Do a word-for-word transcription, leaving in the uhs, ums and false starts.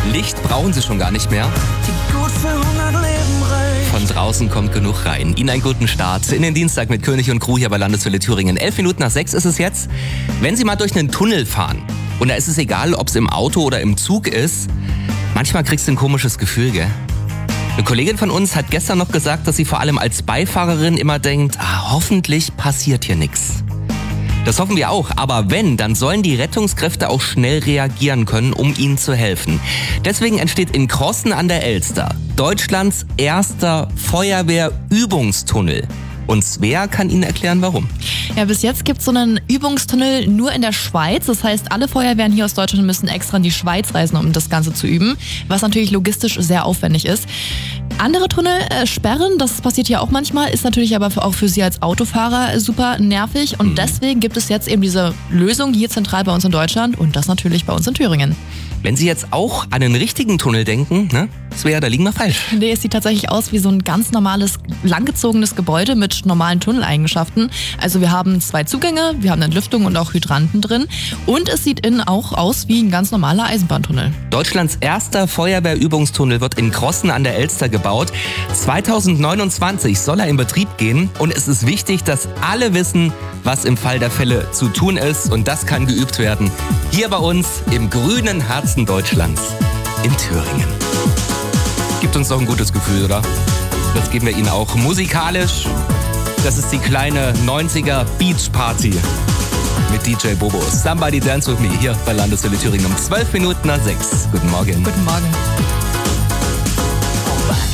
Licht brauchen sie schon gar nicht mehr. die gut für hundert Leben reicht. Von draußen kommt genug rein. Ihnen einen guten Start in den Dienstag mit König und Crew hier bei Landeswelle Thüringen. Elf Minuten nach sechs ist es jetzt. Wenn Sie mal durch einen Tunnel fahren, und da ist es egal, ob es im Auto oder im Zug ist, manchmal kriegst du ein komisches Gefühl, gell? Eine Kollegin von uns hat gestern noch gesagt, dass sie vor allem als Beifahrerin immer denkt, ah, hoffentlich passiert hier nichts. Das hoffen wir auch, aber wenn, dann sollen die Rettungskräfte auch schnell reagieren können, um ihnen zu helfen. Deswegen entsteht in Crossen an der Elster Deutschlands erster Feuerwehrübungstunnel. Und Svea kann Ihnen erklären, warum. Ja, bis jetzt gibt es so einen Übungstunnel nur in der Schweiz. Das heißt, alle Feuerwehren hier aus Deutschland müssen extra in die Schweiz reisen, um das Ganze zu üben, was natürlich logistisch sehr aufwendig ist. Andere Tunnel äh, sperren, das passiert ja auch manchmal, ist natürlich aber auch für Sie als Autofahrer super nervig. Und mhm. deswegen gibt es jetzt eben diese Lösung hier zentral bei uns in Deutschland und das natürlich bei uns in Thüringen. Wenn Sie jetzt auch an einen richtigen Tunnel denken, ne, Svea, da liegen wir falsch. Nee, es sieht tatsächlich aus wie so ein ganz normales, langgezogenes Gebäude mit normalen Tunneleigenschaften. Also wir haben zwei Zugänge, wir haben Entlüftung und auch Hydranten drin. Und es sieht innen auch aus wie ein ganz normaler Eisenbahntunnel. Deutschlands erster Feuerwehrübungstunnel wird in Crossen an der Elster gebaut. zweitausendneunundzwanzig soll er in Betrieb gehen. Und es ist wichtig, dass alle wissen, was im Fall der Fälle zu tun ist. Und das kann geübt werden. Hier bei uns im grünen Herzen Deutschlands, in Thüringen. Gibt uns doch ein gutes Gefühl, oder? Das geben wir Ihnen auch musikalisch. Das ist die kleine neunziger Beach Party mit D J Bobo. Somebody Dance With Me hier bei Landeswelle Thüringen um zwölf Minuten nach sechs. Guten Morgen. Guten Morgen.